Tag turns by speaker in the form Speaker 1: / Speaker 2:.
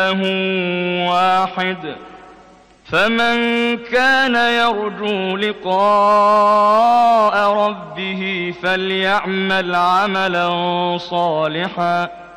Speaker 1: واحد فمن كان يرجو لقاء ربه فليعمل عملا صالحا